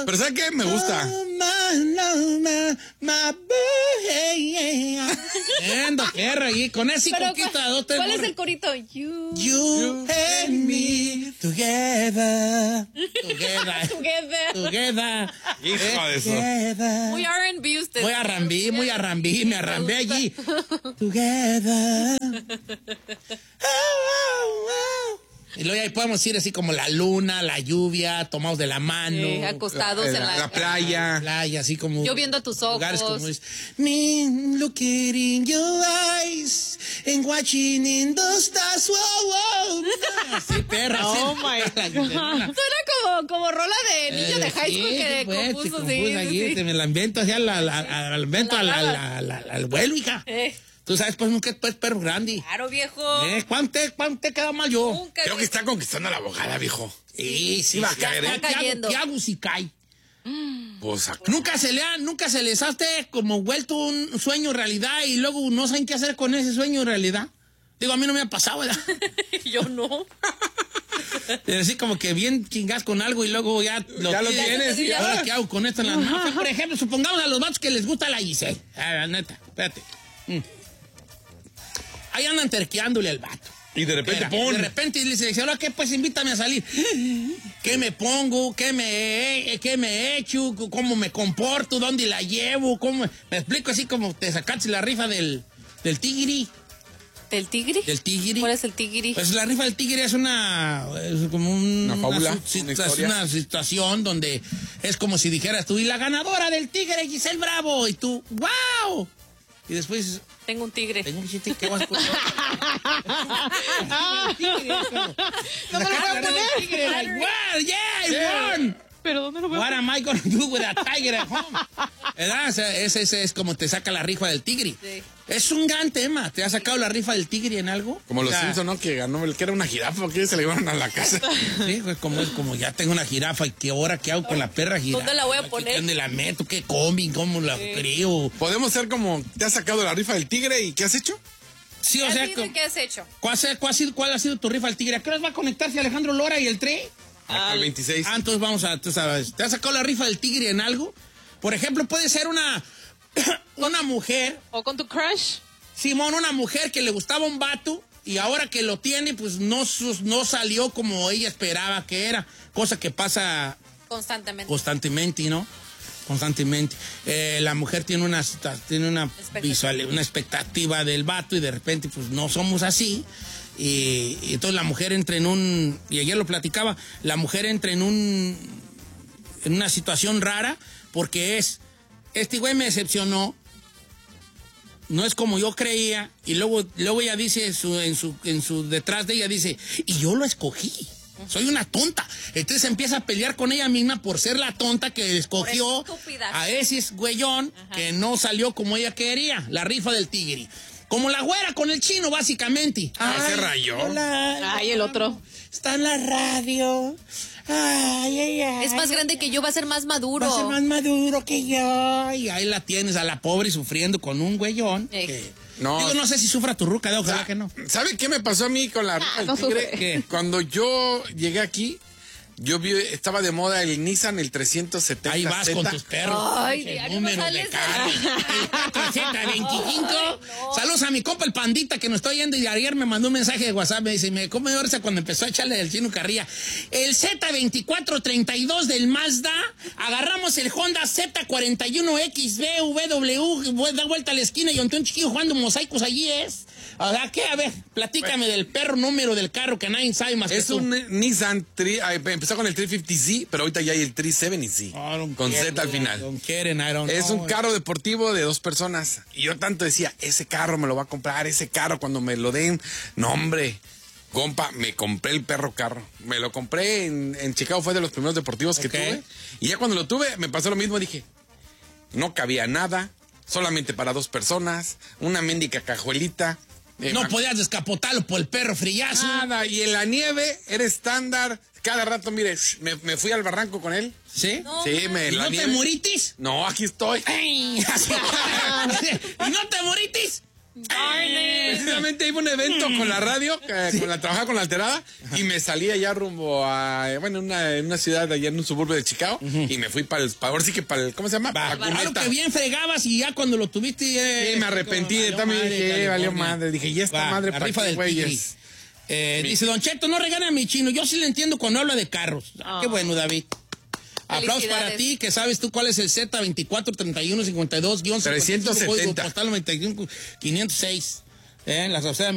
Pero ¿sabes qué? Me gusta. Perro, y con ese Pero, conquista dos, tres ¿cuál es morras. el corito? You and me together. Together. Hijo de eso. Muy R&B usted. Muy arrambí, me arrambé allí. Together. Y luego ahí podemos ir así como la luna, la lluvia, tomados de la mano. Acostados en La playa. La playa, así como. Yo viendo tus ojos. Lugares como es. Me looking in your eyes and watching in the stars. Wow, wow. Sí, perra. Oh, sí. my God. Suena como rola de niño de high school que pues, compuso, aquí, te me la invento así al invento al vuelo, hija. Tú sabes, pues nunca es perro grande. Claro, viejo. ¿Cuánto te queda mal yo? Nunca Creo que está conquistando a la abogada, viejo. Sí, va a caer. está cayendo. ¿Qué hago si cae? Pues acá. Nunca se les hace como vuelto un sueño realidad y luego no saben qué hacer con ese sueño realidad. Digo, a mí no me ha pasado, ¿verdad? Yo no. Así como que bien chingas con algo y luego ya lo tienes. ya. Ahora, ¿qué hago con esto en las manos? Por ejemplo, supongamos a los vatos que les gusta la Giselle. La neta, espérate. Ahí andan terqueándole al vato. Y de repente, De ¡pum! repente le dice, ahora qué, pues invítame a salir. ¿Qué me pongo? ¿Qué me echo? ¿Cómo me comporto? ¿Dónde la llevo? ¿Cómo? Me explico así como te sacaste la rifa del tigre. ¿Del tigre? Del tigre. ¿Cuál es el tigre? Pues la rifa del tigre es como una fábula, una situación donde es como si dijeras tú, y la ganadora del tigre, Giselle Bravo, y tú, ¡wow! Y después Tengo un tigre. tengo un chiste que vas a poner. ¿Dónde lo voy a poner? Tigre, like, wow, yeah, I won. ¿Pero dónde lo voy a What poner? am I gonna do with a tiger at home? ¿Verdad? O sea, ese es como te saca la rifa del tigre. Sí. Es un gran tema. ¿Te ha sacado la rifa del tigre en algo? Como los O sea, Simpson, ¿no? Que ganó el que era una jirafa, que se la llevaron a la casa. Sí, pues como ya tengo una jirafa y qué hora qué hago con la perra jirafa. ¿Dónde la voy a poner? ¿Dónde la meto? ¿Qué combi? ¿Cómo la creo? Podemos ser como, te has sacado la rifa del tigre y ¿qué has hecho? Sí, o sea, ¿Qué has hecho? ¿cuál ha sido tu rifa del tigre? ¿A qué horas va a conectarse Alejandro Lora y el Tre? Al 26. Entonces vamos a, tú sabes, ¿te has sacado la rifa del tigre en algo? Por ejemplo, puede ser una mujer, ¿O con tu crush? Simón, una mujer que le gustaba un vato y ahora que lo tiene, pues no salió como ella esperaba que era. Cosa que pasa constantemente, ¿no? Constantemente. La mujer tiene una expectativa del vato y de repente, pues no somos así. Y entonces la mujer entra y ayer lo platicaba, la mujer entra en una situación rara porque este güey me decepcionó, no es como yo creía, y luego ella dice en su detrás de ella dice, y yo lo escogí. Soy una tonta. Entonces empieza a pelear con ella misma por ser la tonta que escogió a ese güeyón que no salió como ella quería. La rifa del tigre. Como la güera con el chino, básicamente. Se rayó. Ay, el otro. Está en la radio. Ay. Es más grande que yo, va a ser más maduro. Va a ser más maduro que yo. Y ahí la tienes a la pobre sufriendo con un güeyón. No sé si sufra tu ruca, ojalá que no. ¿Sabe qué me pasó a mí con la rifa del no tigre? sufre. ¿Qué? Cuando yo llegué aquí, estaba de moda el Nissan, el 370Z. Ahí vas con tus perros. Ay, el diario número no de sales carro. El 4Z25. Ay, no. Saludos a mi compa el Pandita que nos estoy yendo y ayer me mandó un mensaje de WhatsApp. Me dice, me come ahorita cuando empezó a echarle del chino carrilla. El Z2432 del Mazda. Agarramos el Honda Z41XBW. Da vuelta a la esquina y un chiquillo jugando mosaicos allí es. O sea, ¿qué? A ver, platícame del perro número del carro que nadie sabe más que Es tú. un Nissan, empezó con el 350Z, pero ahorita ya hay el 370Z, con Z al final. Es un carro deportivo de 2 personas. Y yo tanto decía, ese carro me lo va a comprar, ese carro cuando me lo den. No, hombre, compa, me compré el perro carro. Me lo compré en Chicago, fue de los primeros deportivos que tuve. Y ya cuando lo tuve, me pasó lo mismo, dije, no cabía nada, solamente para 2 personas, una mendica cajuelita. No podías descapotarlo por el perro frillazo. Nada, y en la nieve era estándar. Cada rato, mire, me fui al barranco con él. ¿Sí? No, Sí, ¿Y no te muritis? No, aquí estoy. Ay, así. ¿Y no te muritis? Precisamente iba a un evento con la radio, trabajaba con la alterada, y me salí allá rumbo a, en una ciudad allá en un suburbio de Chicago, y me fui ahora sí que para el, ¿cómo se llama? Claro que bien fregabas y ya cuando lo tuviste... Sí, me arrepentí de también, valió madre. Dije, y esta madre para qué güeyes. Dice, Don Cheto, no regala a mi chino. Yo sí le entiendo cuando habla de carros. Qué bueno, David. Aplausos para ti, que sabes tú cuál es el Z243152-370. Código postal 91506. La